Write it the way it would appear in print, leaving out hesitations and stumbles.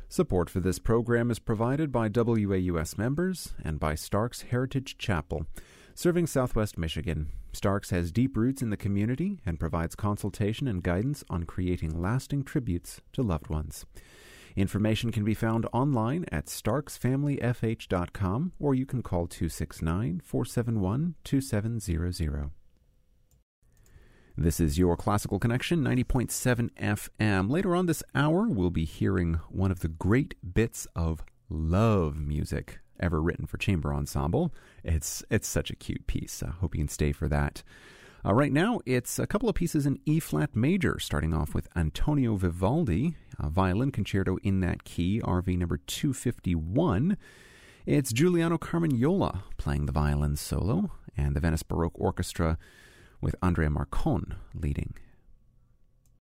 Support for this program is provided by WAUS members and by Starks Heritage Chapel, serving Southwest Michigan. Starks has deep roots in the community and provides consultation and guidance on creating lasting tributes to loved ones. Information can be found online at starksfamilyfh.com, or you can call 269-471-2700. This is your Classical Connection, 90.7 FM. Later on this hour, we'll be hearing one of the great bits of love music ever written for chamber ensemble. It's such a cute piece. I hope you can stay for that. Right now, it's a couple of pieces in E-flat major, starting off with Antonio Vivaldi, a violin concerto in that key, RV number 251. It's Giuliano Carmagnola playing the violin solo, and the Venice Baroque Orchestra with Andrea Marcon leading.